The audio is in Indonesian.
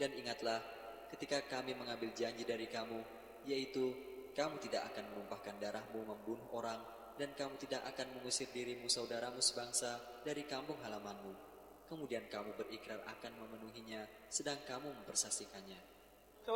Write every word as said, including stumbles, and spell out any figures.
Dan ingatlah ketika kami mengambil janji dari kamu, yaitu kamu tidak akan menumpahkan darahmu membunuh orang, dan kamu tidak akan mengusir dirimu saudaramu sebangsa dari kampung halamanmu. Kemudian kamu berikrar akan memenuhinya, sedang kamu mempersaksikannya.